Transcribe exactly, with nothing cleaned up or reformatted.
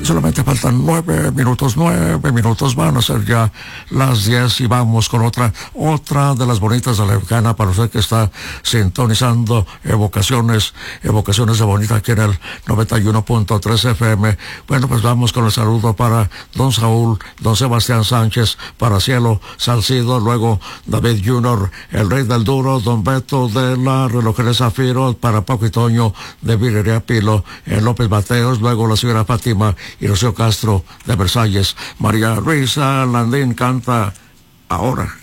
Y solamente faltan nueve minutos, nueve minutos, van a ser ya las diez y vamos con otra, otra de las bonitas de la Mexicana para usted que está sintonizando evocaciones, evocaciones de bonita aquí en el noventa y uno punto tres F M. Bueno, pues vamos con el saludo para don Saúl, don Sebastián Sánchez, para Cielo Salcido, luego David Junior, el Rey del Duro, don Beto de la Relojería Zafiro, para Paco y Toño de Villería Pilo, en López Mateos, luego la señora Fátima y Rocío Castro de Versalles. María Luisa Landín canta Ahora.